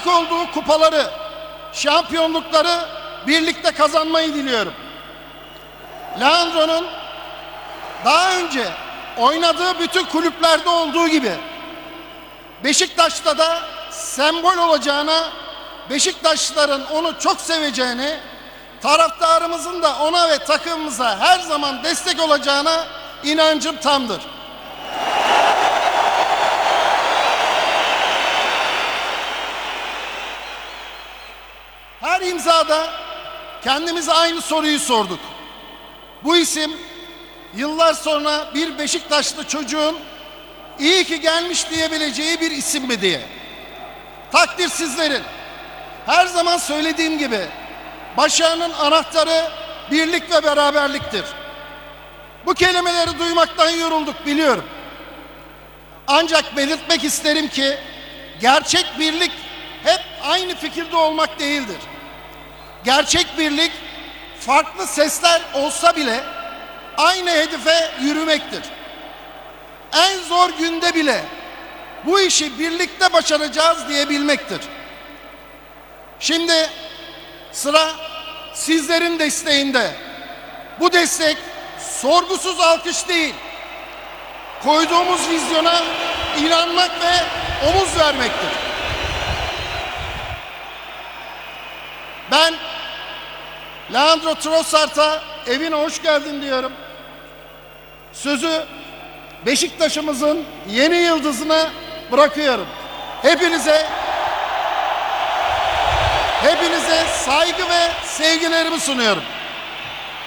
layık olduğu kupaları, şampiyonlukları birlikte kazanmayı diliyorum. Leandro'nun daha önce oynadığı bütün kulüplerde olduğu gibi Beşiktaş'ta da sembol olacağına, Beşiktaşlıların onu çok seveceğini, taraftarımızın da ona ve takımımıza her zaman destek olacağına inancım tamdır. Her imzada kendimize aynı soruyu sorduk. Bu isim yıllar sonra bir Beşiktaşlı çocuğun iyi ki gelmiş diyebileceği bir isim mi diye. Takdir sizlerin. Her zaman söylediğim gibi başarının anahtarı birlik ve beraberliktir. Bu kelimeleri duymaktan yorulduk biliyorum. Ancak belirtmek isterim ki gerçek birlik hep aynı fikirde olmak değildir. Gerçek birlik farklı sesler olsa bile aynı hedefe yürümektir. En zor günde bile bu işi birlikte başaracağız diyebilmektir. Şimdi sıra sizlerin desteğinde. Bu destek sorgusuz alkış değil, koyduğumuz vizyona inanmak ve omuz vermektir. Ben Leandro Trossard'a evine hoş geldin diyorum. Sözü Beşiktaş'ımızın yeni yıldızına bırakıyorum. Hepinize saygı ve sevgilerimi sunuyorum.